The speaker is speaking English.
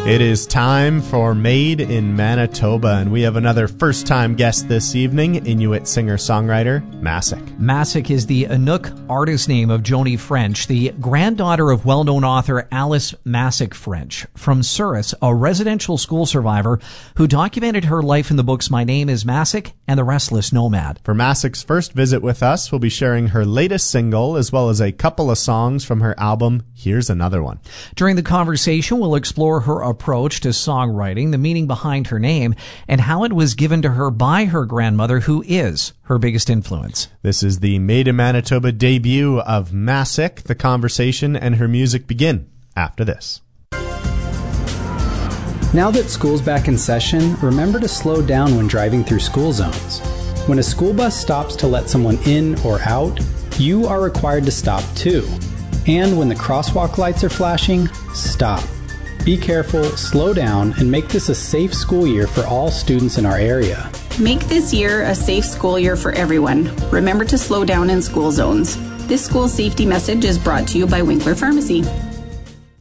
It is time for Made in Manitoba, and we have another first-time guest this evening, Inuit singer-songwriter Masik. Masik is the Inuk artist name of Joni French, the granddaughter of well-known author Alice Masik French, from Souris, a residential school survivor who documented her life in the books My Name is Masik and The Restless Nomad. For Masik's first visit with us, we'll be sharing her latest single, as well as a couple of songs from her album, Here's Another One. During the conversation, we'll explore her approach to songwriting, the meaning behind her name, and how it was given to her by her grandmother, who is her biggest influence. This is the Made in Manitoba debut of Masik. The conversation and her music begin after this. Now that school's back in session, remember to slow down when driving through school zones. When a school bus stops to let someone in or out, you are required to stop too. And when the crosswalk lights are flashing, stop. Be careful, slow down, and make this a safe school year for all students in our area. Make this year a safe school year for everyone. Remember to slow down in school zones. This school safety message is brought to you by Winkler Pharmacy.